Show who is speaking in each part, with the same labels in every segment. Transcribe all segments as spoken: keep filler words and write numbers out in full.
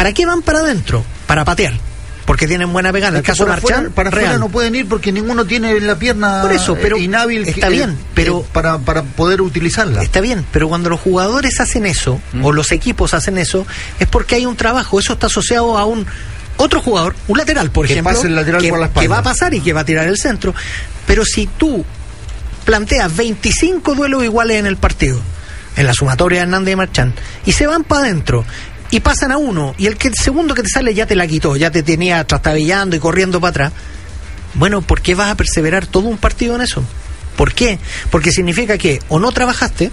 Speaker 1: ¿Para qué van para adentro? Para patear. Porque tienen buena pegada. En el caso de Marchán,
Speaker 2: para afuera no pueden ir porque ninguno tiene la pierna
Speaker 1: por eso, pero
Speaker 2: inhábil.
Speaker 1: Está que, bien, pero
Speaker 2: eh, para, para poder utilizarla.
Speaker 1: Está bien, pero cuando los jugadores hacen eso, mm. o los equipos hacen eso, es porque hay un trabajo. Eso está asociado a un otro jugador, un lateral, por
Speaker 2: que
Speaker 1: ejemplo,
Speaker 2: pase el lateral
Speaker 1: que,
Speaker 2: por la espalda.
Speaker 1: que va a pasar y que va a tirar el centro. Pero si tú planteas veinticinco duelos iguales en el partido, en la sumatoria de Hernández y Marchán, y se van para adentro y pasan a uno, y el que el segundo que te sale ya te la quitó, ya te tenía trastabillando y corriendo para atrás, bueno, ¿por qué vas a perseverar todo un partido en eso? ¿Por qué? Porque significa que o no trabajaste,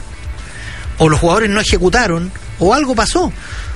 Speaker 1: o los jugadores no ejecutaron, o algo pasó.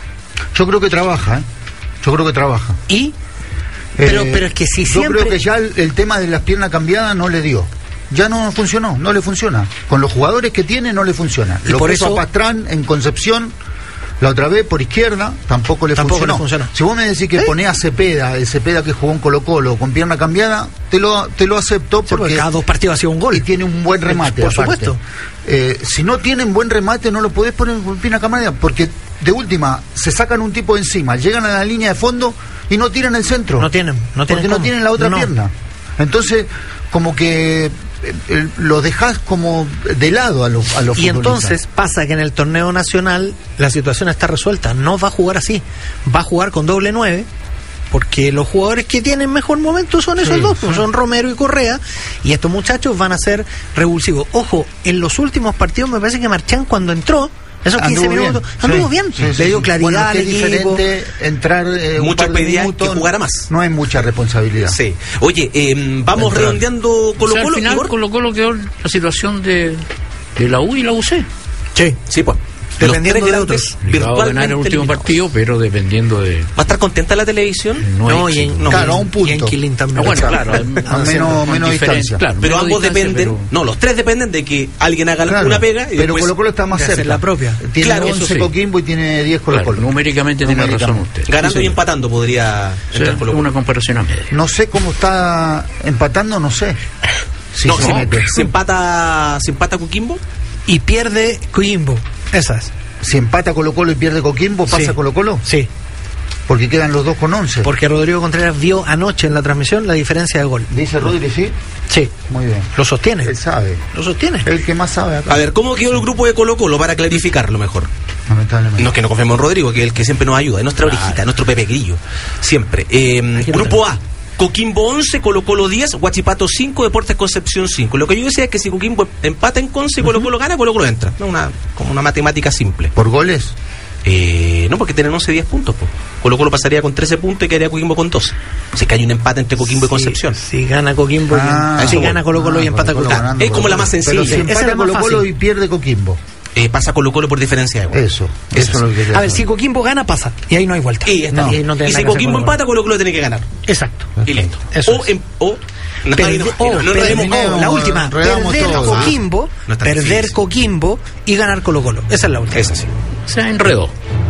Speaker 2: Yo creo que trabaja, ¿eh? Yo creo que trabaja.
Speaker 1: ¿Y? Pero,
Speaker 2: eh,
Speaker 1: pero es que si
Speaker 2: yo
Speaker 1: siempre...
Speaker 2: creo que ya el, el tema de las piernas cambiadas no le dio. Ya no funcionó, no le funciona. Con los jugadores que tiene no le funciona.
Speaker 1: Y
Speaker 2: Lo
Speaker 1: por
Speaker 2: puso
Speaker 1: eso...
Speaker 2: a Pastrán en Concepción la otra vez por izquierda, tampoco le
Speaker 1: tampoco
Speaker 2: funcionó.
Speaker 1: Le funcionó.
Speaker 2: Si vos me decís que ¿Eh? ponés a Cepeda, el Cepeda que jugó en Colo-Colo con pierna cambiada, te lo te lo acepto porque,
Speaker 1: sí, porque cada dos partidos ha sido un gol
Speaker 2: y tiene un buen remate.
Speaker 1: Por
Speaker 2: aparte.
Speaker 1: supuesto.
Speaker 2: Eh, si no tienen buen remate no lo podés poner con pierna cambiada porque de última se sacan un tipo de encima, llegan a la línea de fondo y no tiran el centro.
Speaker 1: No tienen, no tienen
Speaker 2: porque
Speaker 1: cómo.
Speaker 2: no tienen la otra
Speaker 1: no.
Speaker 2: pierna. Entonces como que eh, lo dejás como de lado a los a los
Speaker 1: y entonces pasa que en el torneo nacional la situación está resuelta, no va a jugar así, va a jugar con doble nueve porque los jugadores que tienen mejor momento son esos sí, dos, sí. son Romero y Correa, y estos muchachos van a ser revulsivos. Ojo, en los últimos partidos me parece que Marchán cuando entró esos quince anduvo minutos, bien. anduvo sí, bien, sí, sí, le dio claridad bueno,
Speaker 2: al equipo. Es diferente entrar eh,
Speaker 3: muchos pedían
Speaker 2: minutos,
Speaker 3: que jugara más.
Speaker 2: No hay mucha responsabilidad.
Speaker 3: Sí. Oye, eh, vamos entrar. redondeando Colo-Colo. O sea,
Speaker 4: al final Colo-Colo quedó la situación de, de la U y la U C.
Speaker 3: Sí, sí, pues.
Speaker 1: Dependiendo de otros.
Speaker 4: Va a ganar el último eliminados. partido, pero dependiendo de...
Speaker 3: ¿Va a estar contenta la televisión?
Speaker 4: No,
Speaker 1: no y en, no,
Speaker 2: claro, a un punto.
Speaker 1: Y en Quilín también.
Speaker 4: Ah, bueno, claro.
Speaker 2: a menos, menos distancia.
Speaker 3: Claro, pero ambos
Speaker 4: distancia,
Speaker 3: dependen...
Speaker 4: Pero...
Speaker 3: No, los tres dependen de que alguien haga claro, una pega y
Speaker 2: pero
Speaker 3: después...
Speaker 2: Colo-Colo está más cerca.
Speaker 1: la propia.
Speaker 2: Tiene
Speaker 3: claro,
Speaker 2: once
Speaker 3: sí.
Speaker 2: Coquimbo y tiene diez Colo-Colo.
Speaker 4: Claro, numéricamente tiene razón usted.
Speaker 3: Ganando
Speaker 4: sí,
Speaker 3: y empatando podría...
Speaker 4: O sea, una comparación a media.
Speaker 2: No sé cómo está empatando, no sé.
Speaker 3: Si no, se, no, se empata se empata Coquimbo
Speaker 1: y pierde Coquimbo. Esa es.
Speaker 2: Si empata Colo-Colo y pierde Coquimbo, ¿pasa
Speaker 1: sí.
Speaker 2: Colo-Colo?
Speaker 1: Sí.
Speaker 2: Porque quedan los dos con once.
Speaker 1: Porque Rodrigo Contreras vio anoche en la transmisión la diferencia de gol.
Speaker 2: ¿Dice Rodri, sí?
Speaker 1: Sí.
Speaker 2: Muy bien.
Speaker 1: Lo sostiene.
Speaker 2: Él sabe.
Speaker 1: Lo sostiene.
Speaker 2: El que más sabe acá.
Speaker 3: A ver, ¿cómo quedó el grupo de Colo-Colo para clarificarlo mejor?
Speaker 2: Lamentablemente.
Speaker 3: No es que no confiemos en Rodrigo, que es el que siempre nos ayuda, es nuestra claro. orejita, es nuestro Pepe Grillo. Siempre. Eh, grupo A. Coquimbo once, Colo-Colo diez, Huachipato cinco, Deportes Concepción cinco. Lo que yo decía es que si Coquimbo empata en Conce y Colo-Colo gana, Colo-Colo entra. No, una, como una matemática simple.
Speaker 2: ¿Por goles?
Speaker 3: Eh, no, porque tienen once, diez puntos. Po. Colo-Colo pasaría con trece puntos y quedaría Coquimbo con doce. O sea que hay un empate entre Coquimbo sí, y Concepción.
Speaker 1: Si gana Coquimbo, ah, y, si gana Colo-Colo ah, y empata Coquimbo.
Speaker 3: Ah, es como la más sencilla.
Speaker 2: Pero si empata Colo-Colo y pierde Coquimbo.
Speaker 3: Eh, pasa Colo-Colo por diferencia de gol.
Speaker 2: Eso, eso, eso es lo que
Speaker 1: a ver, si Coquimbo gana, pasa. Y ahí no hay vuelta.
Speaker 3: Y, está,
Speaker 1: no,
Speaker 3: y, no y si Coquimbo empata, Colo-Colo tiene que ganar.
Speaker 1: Exacto.
Speaker 3: Y listo.
Speaker 1: Eso
Speaker 3: o, em, o
Speaker 1: no, Perde, no, oh, no, perdemos, oh, la última, perder todo, Coquimbo, no perder difícil. Coquimbo y ganar Colo-Colo. Esa es la última.
Speaker 3: Esa sí.
Speaker 4: Se enredó.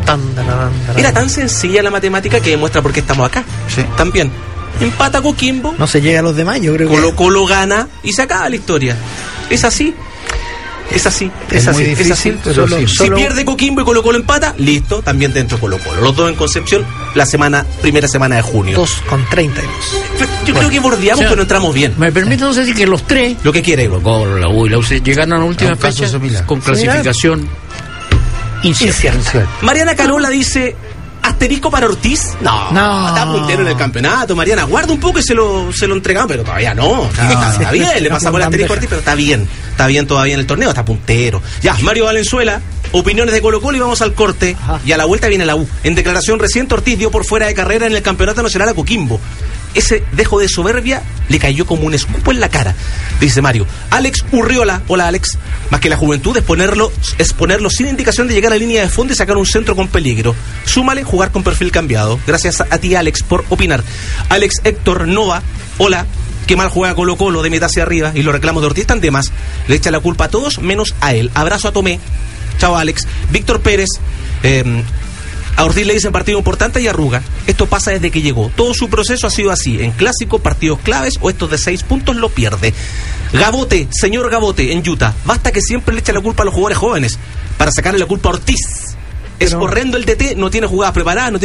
Speaker 3: Era tan sencilla la matemática que demuestra por qué estamos acá.
Speaker 2: Sí.
Speaker 3: También. Empata Coquimbo.
Speaker 1: No se llega a los demás, yo creo que.
Speaker 3: Colo-Colo gana y se acaba la historia. Es así. Es así, es,
Speaker 2: es
Speaker 3: así,
Speaker 2: muy difícil,
Speaker 3: es así.
Speaker 2: Pero
Speaker 3: solo,
Speaker 2: sí.
Speaker 3: Si solo... pierde Coquimbo y Colo-Colo empata, listo, también dentro Colo-Colo. Los dos en Concepción, la semana, primera semana de junio.
Speaker 1: Dos con treinta y dos.
Speaker 3: Yo bueno, creo que bordeamos, o sea, pero entramos bien.
Speaker 4: Me permite entonces decir que los tres,
Speaker 3: lo que quiere,
Speaker 4: Colo-Colo, la U y la U C, llegaron a la última fecha con clasificación incierta.
Speaker 3: Mariana Carola dice... ¿Asterisco para Ortiz? No,
Speaker 1: no,
Speaker 3: está puntero en el campeonato, Mariana. Guarda un poco y se lo, se lo entregamos, pero todavía no. no está, está bien, le pasamos el asterisco a Ortiz, pero está bien. Está bien todavía en el torneo, está puntero. Ya, Mario Valenzuela, opiniones de Colo-Colo y vamos al corte. Ajá. Y a la vuelta viene la U. En declaración reciente, Ortiz dio por fuera de carrera en el Campeonato Nacional a Coquimbo. Ese dejo de soberbia le cayó como un escupo en la cara, dice Mario. Alex Urriola, hola Alex. Más que la juventud es ponerlo, es ponerlo sin indicación de llegar a la línea de fondo y sacar un centro con peligro. Súmale jugar con perfil cambiado. Gracias a ti, Alex, por opinar. Alex Héctor Nova, hola. Qué mal juega Colo-Colo de mitad hacia arriba y los reclamos de Ortiz están de más. Le echa la culpa a todos menos a él. Abrazo a Tomé. Chao, Alex. Víctor Pérez. Eh, A Ortiz le dicen partido importante y arruga. Esto pasa desde que llegó. Todo su proceso ha sido así. En clásico, partidos claves o estos de seis puntos lo pierde. Gabote, señor Gabote, en Utah. Basta que siempre le eche la culpa a los jugadores jóvenes para sacarle la culpa a Ortiz. Es Pero... horrendo el D T, no tiene jugadas preparadas, no tiene